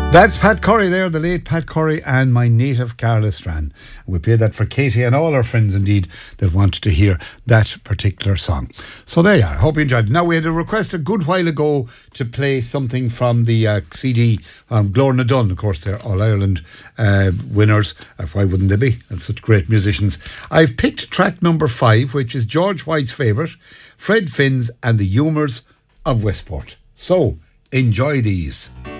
That's Pat Curry there, the late Pat Curry, and My Native Carla Strand. We played that for Katie and all our friends indeed that wanted to hear that particular song. So there you are. I hope you enjoyed it. Now, we had a request a good while ago to play something from the CD, Glorna Dunn. Of course, they're All Ireland winners. Why wouldn't they be? And such great musicians. I've picked track number 5, which is George White's favourite, Fred Finn's and the Humours of Westport. So, enjoy these.